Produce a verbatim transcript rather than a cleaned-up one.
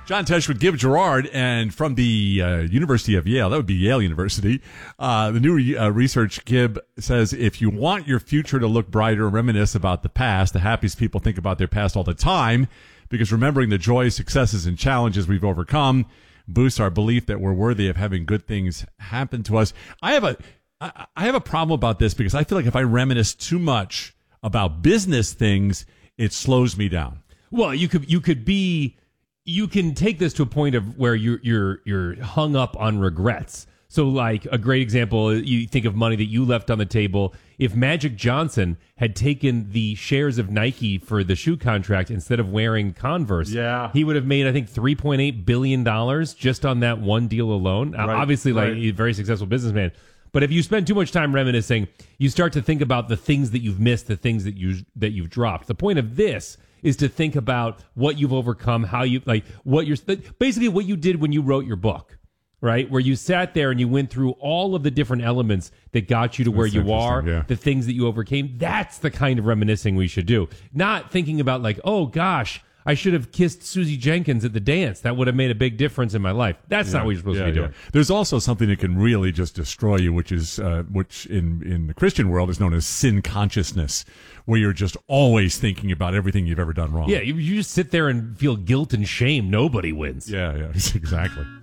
John Tesh with Gib Gerard, and from the uh, University of Yale, that would be Yale University, uh, the new uh, research, Gib says, if you want your future to look brighter, reminisce about the past. The happiest people think about their past all the time, because remembering the joys, successes, and challenges we've overcome boosts our belief that we're worthy of having good things happen to us. I have a, I, I have a problem about this, because I feel like if I reminisce too much about business things, it slows me down. Well, you could you could be you can take this to a point of where you're you're you're hung up on regrets. So, like a great example, you think of money that you left on the table. If Magic Johnson had taken the shares of Nike for the shoe contract instead of wearing Converse, yeah. he would have made, I think, three point eight billion dollars just on that one deal alone. Right, Obviously, like right. a very successful businessman. But if you spend too much time reminiscing, you start to think about the things that you've missed, the things that you that you've dropped. The point of this is to think about what you've overcome, how you like what you're basically what you did when you wrote your book, right? Where you sat there and you went through all of the different elements that got you to where That's you are, yeah. the things that you overcame. That's the kind of reminiscing we should do. Not thinking about like, oh gosh, I should have kissed Susie Jenkins at the dance. That would have made a big difference in my life. That's yeah, not what you're supposed yeah, to be doing. Yeah. There's also something that can really just destroy you, which is uh, which in, in the Christian world is known as sin consciousness, where you're just always thinking about everything you've ever done wrong. Yeah, you, you just sit there and feel guilt and shame. Nobody wins. Yeah, yeah, exactly.